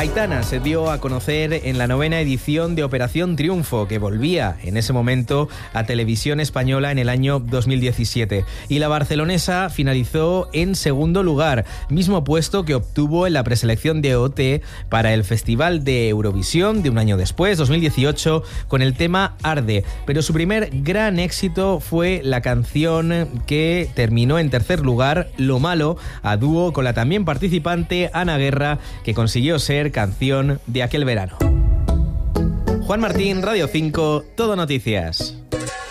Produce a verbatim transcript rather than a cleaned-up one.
Aitana se dio a conocer en la novena edición de Operación Triunfo, que volvía en ese momento a Televisión Española en el año dos mil diecisiete. Y la barcelonesa finalizó en segundo lugar, mismo puesto que obtuvo en la preselección de O T para el Festival de Eurovisión de un año después, dos mil dieciocho, con el tema Arde. Pero su primer gran éxito fue la canción que terminó en tercer lugar, Lo Malo, a dúo con la también participante Ana Guerra, que consiguió ser canción de aquel verano. Juan Martín, Radio cinco, Todo Noticias.